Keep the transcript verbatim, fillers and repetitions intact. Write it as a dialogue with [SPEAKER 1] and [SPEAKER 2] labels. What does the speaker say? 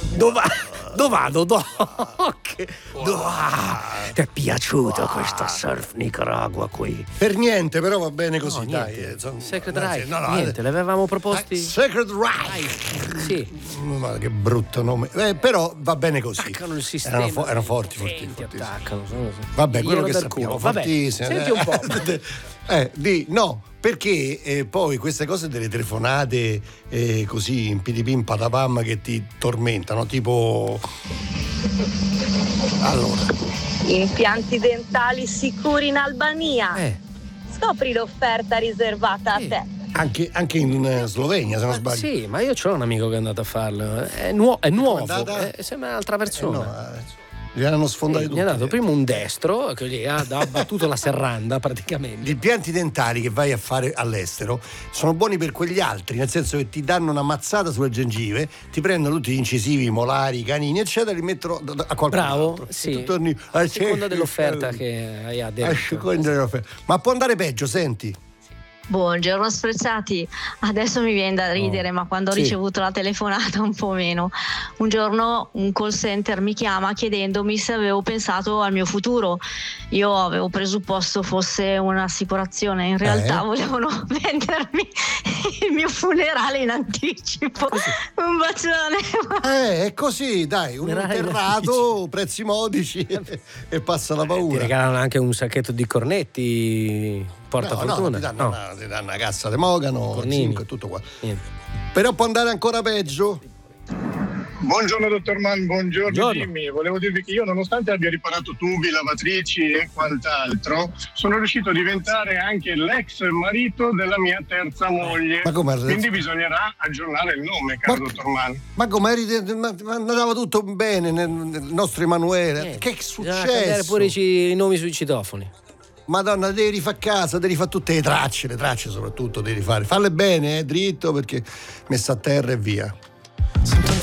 [SPEAKER 1] Dove va? Dove vado? Dove che... Ti è piaciuto questo surf Nicaragua qui?
[SPEAKER 2] Per niente, però va bene così,
[SPEAKER 1] no,
[SPEAKER 2] dai.
[SPEAKER 1] niente.
[SPEAKER 2] Insomma,
[SPEAKER 1] Sacred
[SPEAKER 2] anzi,
[SPEAKER 1] Reich,
[SPEAKER 2] no, no,
[SPEAKER 1] niente, le avevamo proposti.
[SPEAKER 2] eh, Sacred Reich.
[SPEAKER 1] Sì.
[SPEAKER 2] Ma che brutto nome. Eh, però va bene così.
[SPEAKER 1] Attaccano il sistema.
[SPEAKER 2] Erano, fo- erano forti, forti,
[SPEAKER 1] Senti,
[SPEAKER 2] forti.
[SPEAKER 1] attaccano. Sono...
[SPEAKER 2] Vabbè, quello
[SPEAKER 1] Glielo
[SPEAKER 2] che
[SPEAKER 1] del
[SPEAKER 2] sappiamo,
[SPEAKER 1] culo. Vabbè,
[SPEAKER 2] fortissimo.
[SPEAKER 1] senti un po'.
[SPEAKER 2] Eh, di no, perché eh, poi queste cose delle telefonate eh, così in pitipim patapam che ti tormentano, tipo allora
[SPEAKER 3] Impianti dentali sicuri in Albania.
[SPEAKER 1] Eh.
[SPEAKER 3] Scopri l'offerta riservata
[SPEAKER 1] Sì.
[SPEAKER 3] a te.
[SPEAKER 2] anche, anche in eh, Slovenia, se non
[SPEAKER 1] Ma
[SPEAKER 2] sbaglio.
[SPEAKER 1] sì, ma io c'ho un amico che è andato a farlo. È, nuo- è nuovo,
[SPEAKER 2] andata?
[SPEAKER 1] è, sembra un'altra
[SPEAKER 2] Eh,
[SPEAKER 1] persona.
[SPEAKER 2] no, eh, li hanno sfondati
[SPEAKER 1] Sì,
[SPEAKER 2] tutti.
[SPEAKER 1] gli ha dato prima un destro che gli ha, ha battuto la serranda praticamente.
[SPEAKER 2] Gli impianti dentali che vai a fare all'estero sono buoni per quegli altri, nel senso che ti danno una mazzata sulle gengive, ti prendono tutti gli incisivi, i molari, i canini, eccetera, li mettono a qualcun
[SPEAKER 1] Bravo,
[SPEAKER 2] altro.
[SPEAKER 1] sì.
[SPEAKER 2] E tu torni
[SPEAKER 1] A seconda dell'offerta che hai
[SPEAKER 2] a
[SPEAKER 1] aderito.
[SPEAKER 2] seconda dell'offerta. Ma può andare peggio, senti.
[SPEAKER 4] Buongiorno sprezzati, adesso mi viene da ridere,
[SPEAKER 2] Oh.
[SPEAKER 4] ma quando ho
[SPEAKER 2] Sì.
[SPEAKER 4] ricevuto la telefonata un po' meno. Un giorno un call center mi chiama chiedendomi se avevo pensato al mio futuro. Io avevo presupposto fosse un'assicurazione, in realtà
[SPEAKER 2] Eh?
[SPEAKER 4] volevano vendermi il mio funerale in anticipo. Un bacione.
[SPEAKER 2] Eh, è così, dai, un
[SPEAKER 1] Funerale in
[SPEAKER 2] interrato, prezzi modici e passa la
[SPEAKER 1] Ti
[SPEAKER 2] paura.
[SPEAKER 1] regalano anche un sacchetto di cornetti, porta
[SPEAKER 2] No, no,
[SPEAKER 1] fortuna.
[SPEAKER 2] ti danno,
[SPEAKER 1] No.
[SPEAKER 2] una, ti danno una cassa di mogano,
[SPEAKER 1] Cornini.
[SPEAKER 2] cinque, tutto qua.
[SPEAKER 1] Niente.
[SPEAKER 2] Però può andare ancora peggio.
[SPEAKER 5] Buongiorno dottor Mann, buongiorno,
[SPEAKER 1] Buongiorno.
[SPEAKER 5] Jimmy. Volevo dirvi che io, nonostante abbia riparato tubi, lavatrici e quant'altro, sono riuscito a diventare anche l'ex marito della mia terza moglie.
[SPEAKER 2] Ma come?
[SPEAKER 5] Quindi bisognerà aggiornare il nome, caro
[SPEAKER 2] Ma-
[SPEAKER 5] dottor Mann.
[SPEAKER 2] Ma come eri- ma- ma andava tutto bene nel, nel nostro Emanuele?
[SPEAKER 1] Niente.
[SPEAKER 2] Che è
[SPEAKER 1] Bisogna cambiare
[SPEAKER 2] successo?
[SPEAKER 1] pure i, ci- i nomi sui citofoni.
[SPEAKER 2] Madonna, devi rifare casa, devi fare tutte le tracce, le tracce soprattutto devi fare. Falle bene, eh, dritto, perché messa a terra e via.